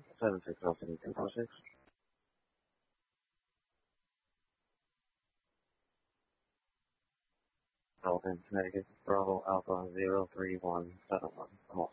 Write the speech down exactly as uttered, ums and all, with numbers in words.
seven six zero seven two four six. Dalton, Connecticut, Bravo Alpha zero three one seven one. I'm all